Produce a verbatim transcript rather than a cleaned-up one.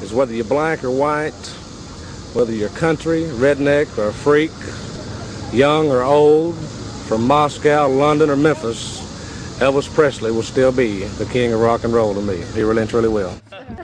is whether you're black or white, whether you're country, redneck, or freak, young or old, from Moscow, London, or Memphis, Elvis Presley will still be the king of rock and roll to me. He really and truly will.